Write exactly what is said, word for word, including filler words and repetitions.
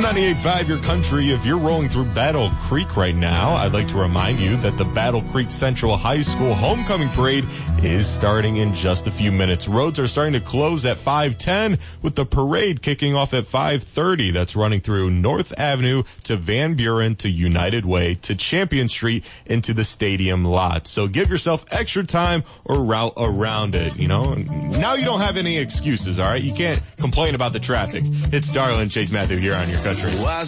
ninety-eight point five Your Country. If you're rolling through Battle Creek right now, I'd like to remind you that the Battle Creek Central High School Homecoming Parade is starting in just a few minutes. Roads are starting to close at five ten, with the parade kicking off at five thirty. That's running through North Avenue to Van Buren to United Way to Champion Street into the stadium lot. So give yourself extra time or route around it, you know. Now you don't have any excuses, all right? You can't complain about the traffic. It's Darla and Chase Matthew here on Your Country.